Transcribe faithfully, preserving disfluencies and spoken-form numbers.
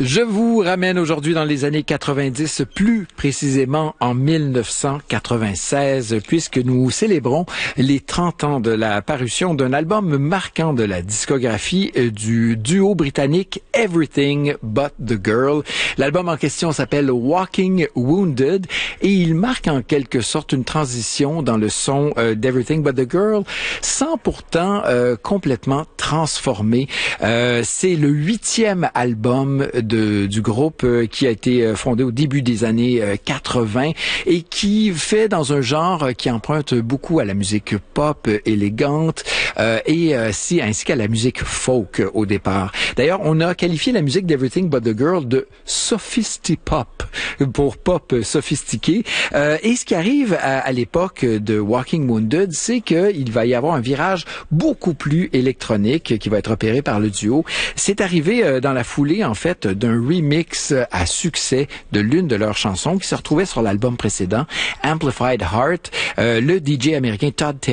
Je vous ramène aujourd'hui dans les années quatre-vingt-dix, plus précisément en mille neuf cent quatre-vingt-seize, puisque nous célébrons les trente ans de la parution d'un album marquant de la discographie du duo britannique Everything But the Girl. L'album en question s'appelle Walking Wounded et il marque en quelque sorte une transition dans le son euh, d'Everything But the Girl, sans pourtant euh, complètement transformer. Euh, c'est le huitième album de, du groupe euh, qui a été fondé au début des années euh, quatre-vingt et qui fait dans un genre qui emprunte beaucoup à la musique pop élégante euh, et euh, si, ainsi qu'à la musique folk au départ. D'ailleurs, on a qualifié la musique d'Everything But the Girl de sophisti-pop, pour pop sophistiqué. Euh, et ce qui arrive à, à l'époque de Walking Wounded, c'est qu'il va y avoir un virage beaucoup plus électronique qui va être opéré par le duo. C'est arrivé euh, dans la foulée, en fait, d'un remix à succès de l'une de leurs chansons qui se retrouvait sur l'album précédent, Amplified Heart. Euh, le D J américain Todd